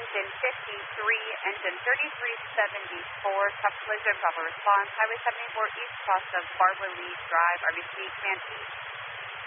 engine 53, engine 3374, tough collision, proper response, Highway 74 east, cross of Barbara Lee Drive, RBC, Command East.